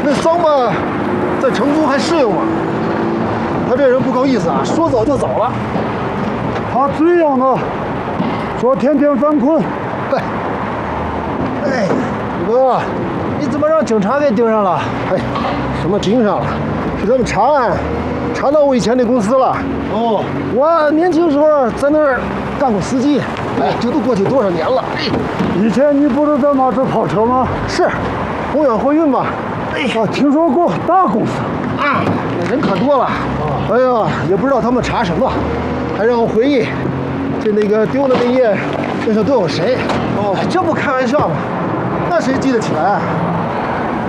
这桑巴在成都还适应吗？他这人不够意思啊，说走就走了。 他这样的，说天天犯困。 哎，哥，你怎么让警察给盯上了？哎，什么盯上了？是他们查案，查到我以前那公司了。哦，我年轻时候在那儿干过司机。哎，这都过去多少年了？哎， 以前你不是在马这跑车吗？ 是，宏远货运嘛。 哎，听说过大公司啊，那人可多了。哎呀，也不知道他们查什么，还让我回忆，那个丢的那页身上都有谁。哦，这不开玩笑吗？那谁记得起来？